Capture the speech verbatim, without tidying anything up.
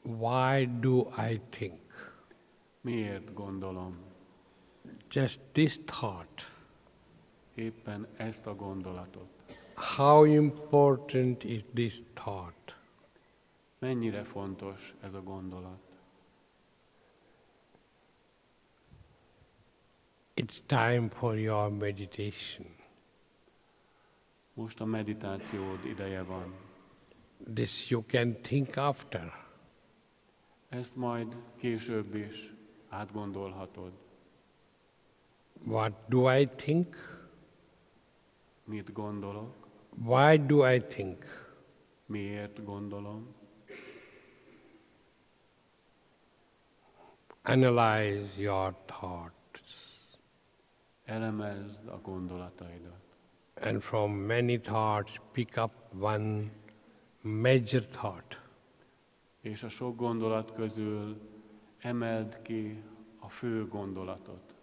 Why do I think? Miért gondolom? Just this thought. Éppen ezt a gondolatot. How important is this thought? Mennyire fontos ez a gondolat? It's time for your meditation. Most a meditációd ideje van. This you can think after. Ezt majd később is átgondolhatod. What do I think? Mit gondolok? Why do I think? Miért gondolom? Analyze your thoughts. Elemezd a gondolataidat. And from many thoughts, pick up one major thought. És a sok gondolat közül emeld ki a fő gondolatot.